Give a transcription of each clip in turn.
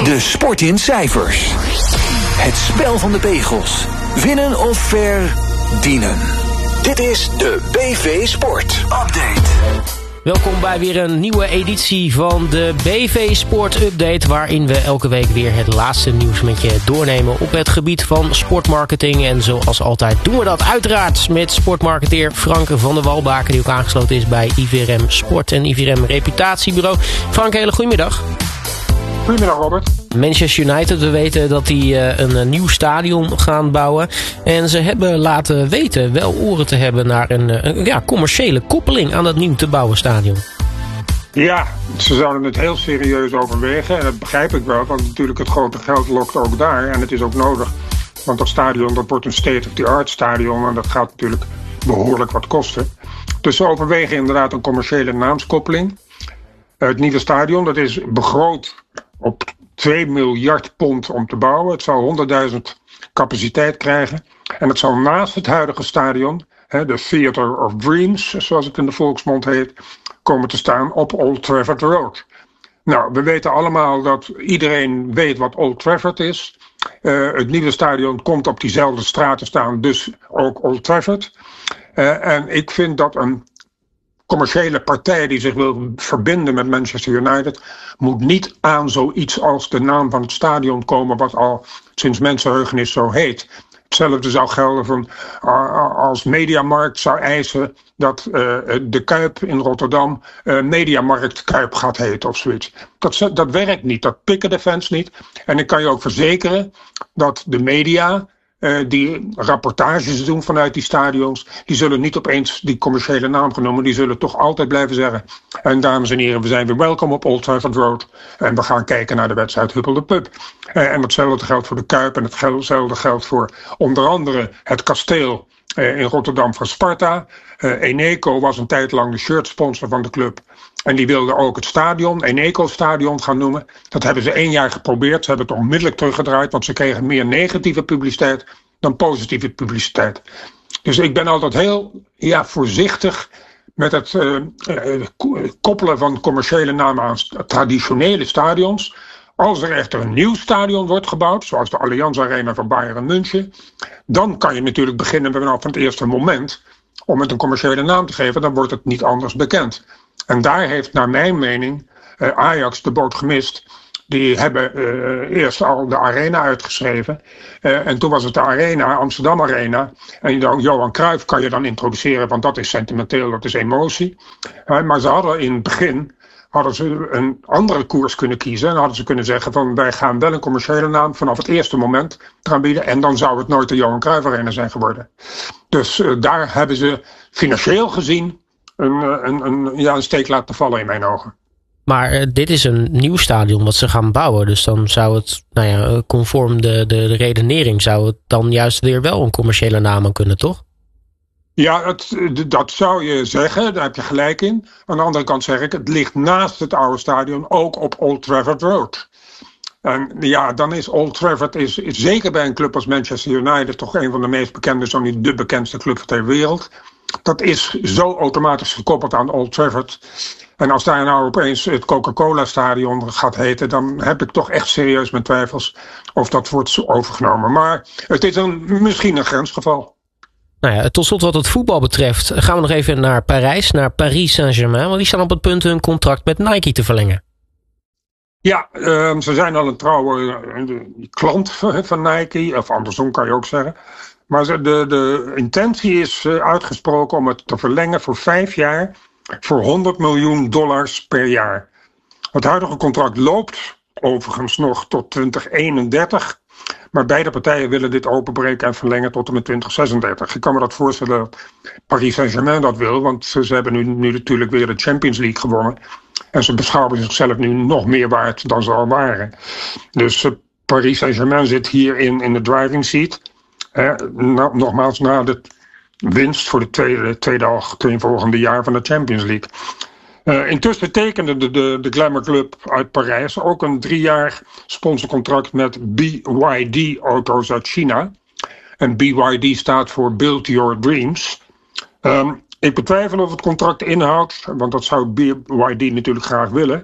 De sport in cijfers. Het spel van de pegels. Winnen of verdienen. Dit is de BV Sport Update. Welkom bij weer een nieuwe editie van de BV Sport Update, waarin we elke week weer het laatste nieuws met je doornemen op het gebied van sportmarketing. En zoals altijd doen we dat uiteraard met sportmarketeer Frank van der Walbaken, die ook aangesloten is bij IVRM Sport en IVRM Reputatiebureau. Frank, hele goedemiddag. Goedemiddag, Robert. Manchester United, we weten dat die een nieuw stadion gaan bouwen. En ze hebben laten weten wel oren te hebben naar een commerciële koppeling aan dat nieuw te bouwen stadion. Ja, ze zouden het heel serieus overwegen. En dat begrijp ik wel, want natuurlijk het grote geld lokt ook daar. En het is ook nodig, want dat stadion dat wordt een state-of-the-art stadion. En dat gaat natuurlijk behoorlijk wat kosten. Dus ze overwegen inderdaad een commerciële naamskoppeling. Het nieuwe stadion, dat is begroot op 2 miljard pond om te bouwen. Het zal 100.000 capaciteit krijgen. En het zal naast het huidige stadion, de Theatre of Dreams, zoals het in de volksmond heet, komen te staan op Old Trafford Road. Nou, we weten allemaal dat iedereen weet wat Old Trafford is. Het nieuwe stadion komt op diezelfde straat te staan, dus ook Old Trafford. En ik vind dat een commerciële partij die zich wil verbinden met Manchester United moet niet aan zoiets als de naam van het stadion komen, wat al sinds mensenheugenis zo heet. Hetzelfde zou gelden van als Mediamarkt zou eisen dat de Kuip in Rotterdam Mediamarkt Kuip gaat heten of zoiets. Dat werkt niet, dat pikken de fans niet. En ik kan je ook verzekeren dat de media die rapportages doen vanuit die stadions, die zullen niet opeens die commerciële naam genomen, die zullen toch altijd blijven zeggen: en dames en heren, we zijn weer welkom op Old Trafford Road en we gaan kijken naar de wedstrijd Huppel de Pup. En hetzelfde geldt voor de Kuip en hetzelfde geldt voor onder andere het kasteel in Rotterdam van Sparta. Eneco was een tijd lang de shirtsponsor van de club. En die wilden ook het stadion, Eneco Stadion, gaan noemen. Dat hebben ze 1 jaar geprobeerd. Ze hebben het onmiddellijk teruggedraaid, want ze kregen meer negatieve publiciteit dan positieve publiciteit. Dus ik ben altijd heel voorzichtig met het koppelen van commerciële namen aan traditionele stadions. Als er echter een nieuw stadion wordt gebouwd, zoals de Allianz Arena van Bayern München, dan kan je natuurlijk beginnen vanaf het eerste moment om het een commerciële naam te geven. Dan wordt het niet anders bekend. En daar heeft naar mijn mening Ajax de boot gemist. Die hebben eerst al de arena uitgeschreven. En toen was het de arena, Amsterdam Arena. En Johan Cruijff kan je dan introduceren, want dat is sentimenteel, dat is emotie. Maar ze hadden in het begin een andere koers kunnen kiezen. En hadden ze kunnen zeggen van wij gaan wel een commerciële naam vanaf het eerste moment gaan bieden. En dan zou het nooit de Johan Cruijff Arena zijn geworden. Dus daar hebben ze financieel gezien een steek laten vallen in mijn ogen. Maar dit is een nieuw stadion wat ze gaan bouwen. Dus dan zou het, conform de redenering, zou het dan juist weer wel een commerciële naam aan kunnen, toch? Ja, dat zou je zeggen, daar heb je gelijk in. Aan de andere kant zeg ik, het ligt naast het oude stadion, ook op Old Trafford Road. En ja, dan is Old Trafford is zeker bij een club als Manchester United toch een van de meest bekende, zo niet de bekendste club ter wereld. Dat is zo automatisch gekoppeld aan Old Trafford. En als daar nou opeens het Coca-Cola stadion gaat heten, dan heb ik toch echt serieus mijn twijfels of dat wordt overgenomen. Maar het is misschien een grensgeval. Nou ja, tot slot wat het voetbal betreft gaan we nog even naar Parijs, naar Paris Saint-Germain. Want die staan op het punt hun contract met Nike te verlengen. Ja, ze zijn al een trouwe klant van Nike, of andersom kan je ook zeggen. Maar de intentie is uitgesproken om het te verlengen voor 5 jaar voor $100 miljoen per jaar. Het huidige contract loopt overigens nog tot 2031. Maar beide partijen willen dit openbreken en verlengen tot en met 2036. Ik kan me dat voorstellen dat Paris Saint-Germain dat wil. Want ze hebben nu natuurlijk weer de Champions League gewonnen. En ze beschouwen zichzelf nu nog meer waard dan ze al waren. Dus Paris Saint-Germain zit hier in de driving seat. Nogmaals, na de winst voor de tweede volgende jaar van de Champions League. Intussen tekende de Glamour Club uit Parijs ook een 3-jaar sponsorcontract met BYD auto's uit China. En BYD staat voor Build Your Dreams. Ik betwijfel of het contract inhoudt, want dat zou BYD natuurlijk graag willen,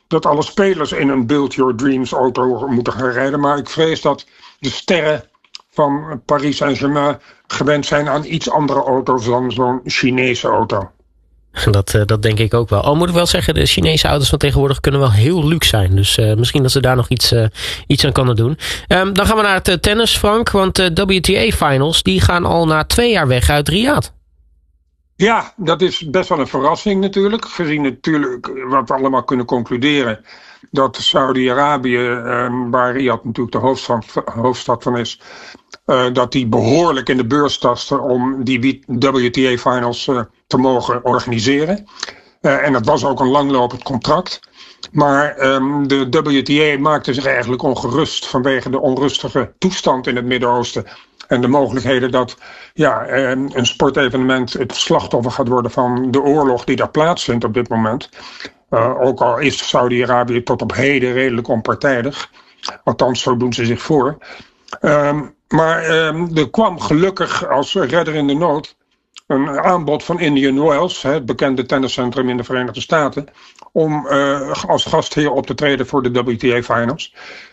dat alle spelers in een Build Your Dreams auto moeten gaan rijden. Maar ik vrees dat de sterren van Paris Saint-Germain gewend zijn aan iets andere auto's dan zo'n Chinese auto. Dat denk ik ook wel. Al moet ik wel zeggen, de Chinese auto's van tegenwoordig kunnen wel heel luxe zijn. Dus misschien dat ze daar nog iets aan kunnen doen. Dan gaan we naar het tennis, Frank. Want de WTA-finals die gaan al na 2 jaar weg uit Riyadh. Ja, dat is best wel een verrassing natuurlijk. Gezien natuurlijk wat we allemaal kunnen concluderen. Dat Saudi-Arabië, waar Riyadh natuurlijk de hoofdstad van is. Dat die behoorlijk in de beurs tasten om die WTA-finals te mogen organiseren. En dat was ook een langlopend contract. Maar de WTA maakte zich eigenlijk ongerust vanwege de onrustige toestand in het Midden-Oosten. En de mogelijkheden dat een sportevenement het slachtoffer gaat worden van de oorlog die daar plaatsvindt op dit moment. Ook al is Saudi-Arabië tot op heden redelijk onpartijdig. Althans, zo doen ze zich voor. Maar er kwam gelukkig als redder in de nood een aanbod van Indian Wells, het bekende tenniscentrum in de Verenigde Staten, om als gastheer op te treden voor de WTA Finals.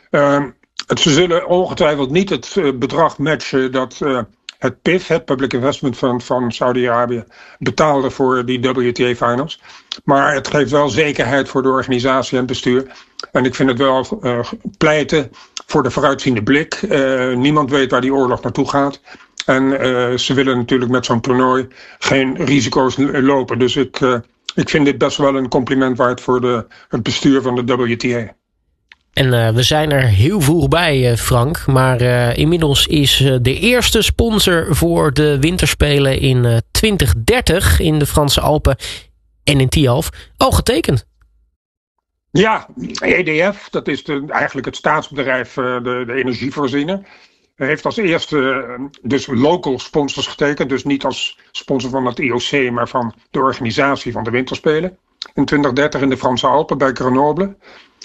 Ze zullen ongetwijfeld niet het bedrag matchen dat het PIF, het Public Investment Fund van Saudi-Arabië, betaalde voor die WTA Finals. Maar het geeft wel zekerheid voor de organisatie en het bestuur. En ik vind het wel pleiten voor de vooruitziende blik. Niemand weet waar die oorlog naartoe gaat. En ze willen natuurlijk met zo'n toernooi geen risico's lopen. Dus ik vind dit best wel een compliment waard voor het bestuur van de WTA. En we zijn er heel vroeg bij, Frank. Maar inmiddels is de eerste sponsor voor de winterspelen in 2030 in de Franse Alpen en in Tialf al getekend. Ja, EDF, dat is eigenlijk het staatsbedrijf, de energievoorziener. Heeft als eerste dus local sponsors getekend. Dus niet als sponsor van het IOC, maar van de organisatie van de winterspelen. In 2030 in de Franse Alpen bij Grenoble.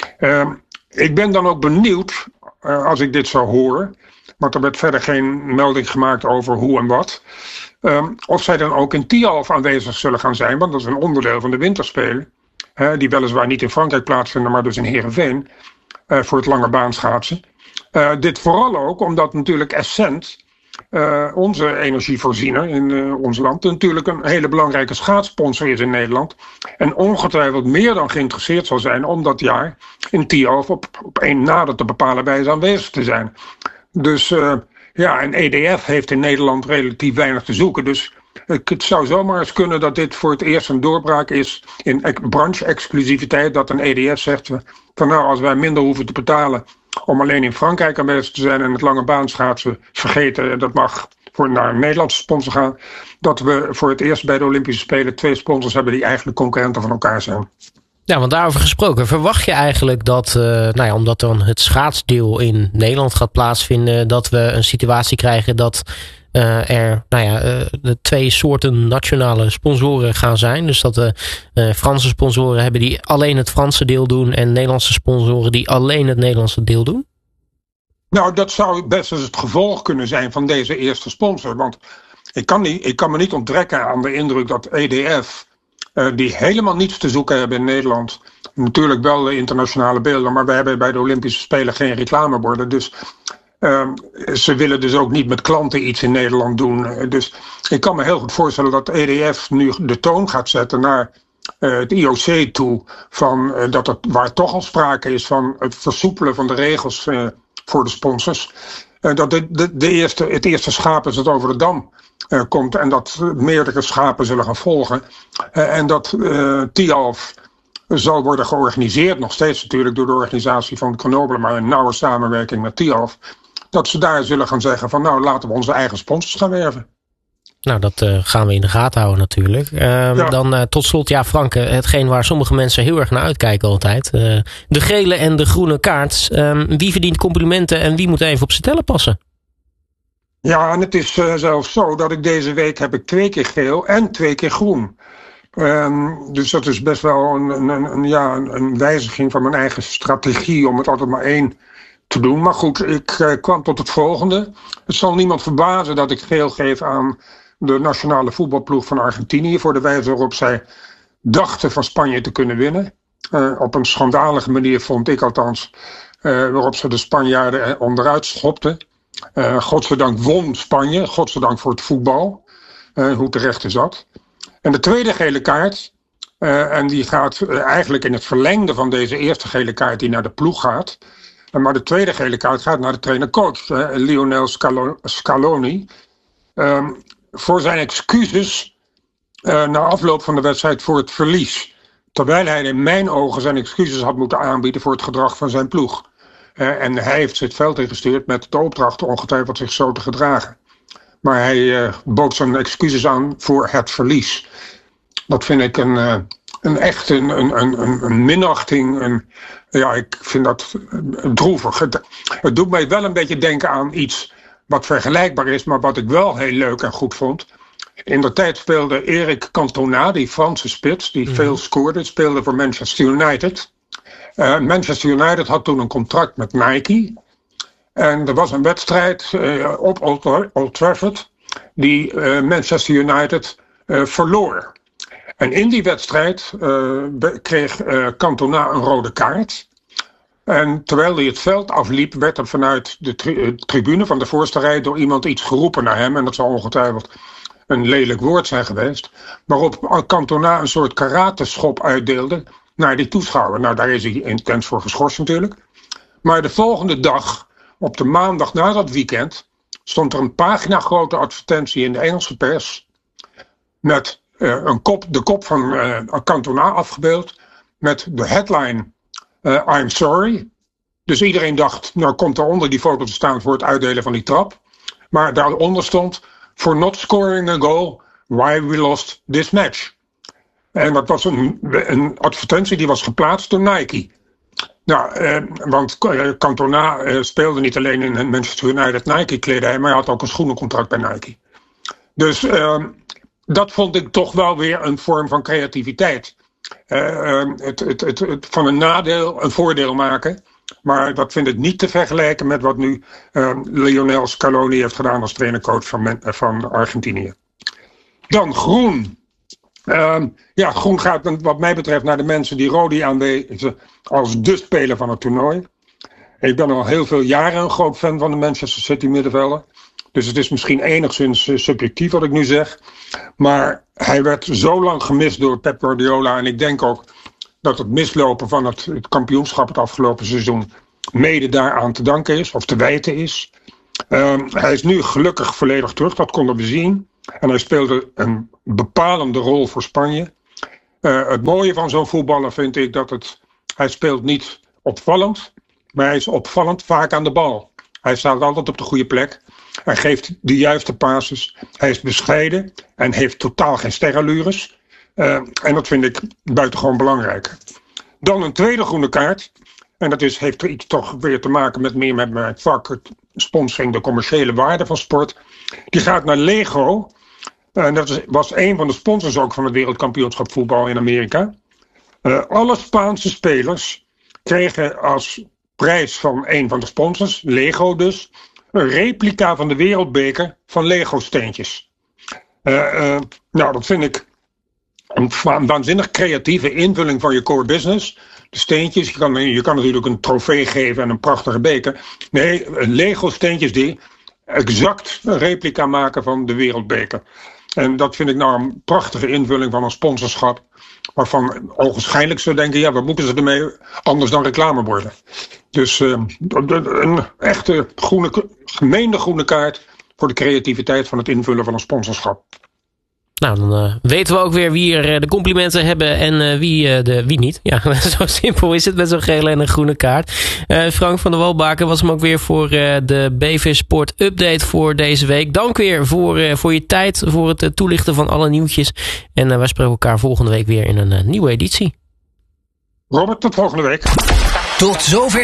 Ik ben dan ook benieuwd, als ik dit zou horen, want er werd verder geen melding gemaakt over hoe en wat, of zij dan ook in Tialf aanwezig zullen gaan zijn, want dat is een onderdeel van de winterspelen, die weliswaar niet in Frankrijk plaatsvinden, maar dus in Heerenveen, voor het lange baanschaatsen. Dit vooral ook omdat natuurlijk Essent, onze energievoorziener in ons land, natuurlijk een hele belangrijke schaatssponsor is in Nederland. En ongetwijfeld meer dan geïnteresseerd zal zijn om dat jaar in Tialf op een nader te bepalen wijze aanwezig te zijn. Dus en EDF heeft in Nederland relatief weinig te zoeken. Dus het zou zomaar eens kunnen dat dit voor het eerst een doorbraak is in branche-exclusiviteit. Dat een EDF zegt van nou, als wij minder hoeven te betalen om alleen in Frankrijk aanwezig te zijn en het lange baanschaatsen vergeten, dat mag naar een Nederlandse sponsor gaan, dat we voor het eerst bij de Olympische Spelen 2 sponsors hebben die eigenlijk concurrenten van elkaar zijn. Ja, want daarover gesproken, verwacht je eigenlijk dat, omdat dan het schaatsdeel in Nederland gaat plaatsvinden, dat we een situatie krijgen dat de 2 soorten nationale sponsoren gaan zijn. Dus dat de Franse sponsoren hebben die alleen het Franse deel doen en Nederlandse sponsoren die alleen het Nederlandse deel doen? Nou, dat zou best eens het gevolg kunnen zijn van deze eerste sponsor. Want ik kan me niet onttrekken aan de indruk dat EDF, die helemaal niets te zoeken hebben in Nederland, natuurlijk wel de internationale beelden, maar wij hebben bij de Olympische Spelen geen reclameborden. Dus ze willen dus ook niet met klanten iets in Nederland doen. Dus ik kan me heel goed voorstellen dat EDF nu de toon gaat zetten naar het IOC toe, van waar toch al sprake is van het versoepelen van de regels voor de sponsors. Dat het eerste schaap is dat over de dam komt en dat meerdere schapen zullen gaan volgen. En dat Tialf zal worden georganiseerd, nog steeds natuurlijk door de organisatie van Grenoble, maar in nauwe samenwerking met Tialf. Dat ze daar zullen gaan zeggen van nou, laten we onze eigen sponsors gaan werven. Nou, dat gaan we in de gaten houden natuurlijk. Dan tot slot, Frank, hetgeen waar sommige mensen heel erg naar uitkijken altijd. De gele en de groene kaart. Wie verdient complimenten en wie moet even op zijn tellen passen? Ja, en het is zelfs zo dat ik deze week heb ik 2 keer geel en 2 keer groen. Dus dat is best wel een wijziging van mijn eigen strategie om het altijd maar 1 te doen. Maar goed, ik kwam tot het volgende. Het zal niemand verbazen dat ik geel geef aan de nationale voetbalploeg van Argentinië voor de wijze waarop zij dachten van Spanje te kunnen winnen. Op een schandalige manier, vond ik althans, waarop ze de Spanjaarden onderuit schopten. Godzijdank won Spanje, godzijdank voor het voetbal, hoe terecht is dat. En de tweede gele kaart, en die gaat eigenlijk in het verlengde van deze eerste gele kaart die naar de ploeg gaat. Maar de tweede gele kaart gaat naar de trainer-coach, Lionel Scaloni. Voor zijn excuses na afloop van de wedstrijd voor het verlies. Terwijl hij in mijn ogen zijn excuses had moeten aanbieden voor het gedrag van zijn ploeg. En hij heeft het veld ingestuurd met de opdracht ongetwijfeld zich zo te gedragen. Maar hij bood zijn excuses aan voor het verlies. Dat vind ik een minachting. Ik vind dat droevig. Het doet mij wel een beetje denken aan iets wat vergelijkbaar is, maar wat ik wel heel leuk en goed vond. In de tijd speelde Eric Cantona, die Franse spits, die veel scoorde, speelde voor Manchester United. Manchester United had toen een contract met Nike. En er was een wedstrijd op Old Trafford die Manchester United verloor. En in die wedstrijd kreeg Cantona een rode kaart. En terwijl hij het veld afliep, werd er vanuit de tribune van de voorste rij door iemand iets geroepen naar hem. En dat zal ongetwijfeld een lelijk woord zijn geweest. Waarop Cantona een soort karateschop uitdeelde naar die toeschouwer. Nou, daar is hij intens voor geschorst natuurlijk. Maar de volgende dag, op de maandag na dat weekend, stond er een pagina grote advertentie in de Engelse pers met de kop van Cantona afgebeeld met de headline I'm sorry. Dus iedereen dacht, nou komt er onder die foto te staan voor het uitdelen van die trap. Maar daaronder stond, for not scoring a goal, why we lost this match. En dat was een advertentie die was geplaatst door Nike. Nou, want Cantona speelde niet alleen in Manchester United Nike kledij, maar hij had ook een schoenencontract bij Nike. Dus dat vond ik toch wel weer een vorm van creativiteit. Het van een nadeel een voordeel maken. Maar dat vind ik niet te vergelijken met wat nu Lionel Scaloni heeft gedaan als trainercoach van Argentinië. Dan groen. Groen gaat wat mij betreft naar de mensen die Rodi aanwezen als de speler van het toernooi. Ik ben al heel veel jaren een groot fan van de Manchester City middenvelder. Dus het is misschien enigszins subjectief wat ik nu zeg. Maar hij werd zo lang gemist door Pep Guardiola. En ik denk ook dat het mislopen van het kampioenschap het afgelopen seizoen mede daaraan te danken is. Of te wijten is. Hij is nu gelukkig volledig terug. Dat konden we zien. En hij speelde een bepalende rol voor Spanje. Het mooie van zo'n voetballer vind ik dat hij speelt niet opvallend. Maar hij is opvallend vaak aan de bal. Hij staat altijd op de goede plek. Hij geeft de juiste passes. Hij is bescheiden en heeft totaal geen sterallures. En dat vind ik buitengewoon belangrijk. Dan een tweede groene kaart. En dat heeft er iets toch weer te maken met mijn vak. Het sponsoring, de commerciële waarde van sport. Die gaat naar Lego. En dat was een van de sponsors ook van het wereldkampioenschap voetbal in Amerika. Alle Spaanse spelers kregen als prijs van een van de sponsors, Lego dus, een replica van de wereldbeker van Lego steentjes. Dat vind ik een waanzinnig creatieve invulling van je core business. De steentjes, je kan natuurlijk een trofee geven en een prachtige beker. Nee, Lego steentjes die exact een replica maken van de wereldbeker. En dat vind ik nou een prachtige invulling van een sponsorschap. Waarvan ogenschijnlijk zou denken, wat moeten ze ermee anders dan reclameborden. Dus een echte gemeende groene kaart voor de creativiteit van het invullen van een sponsorschap. Nou, dan weten we ook weer wie er de complimenten hebben en wie niet. Ja, zo simpel is het met zo'n gele en een groene kaart. Frank van der Walbaken was hem ook weer voor de BV Sport Update voor deze week. Dank weer voor je tijd, voor het toelichten van alle nieuwtjes. En wij spreken elkaar volgende week weer in een nieuwe editie. Robert, tot volgende week. Tot zover.